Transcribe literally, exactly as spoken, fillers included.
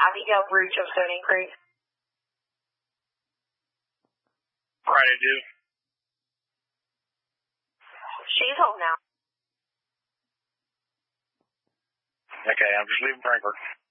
Abigail Roach of Stony Creek. Right, I do. She's home now. Okay, I'm just leaving Frankfurt.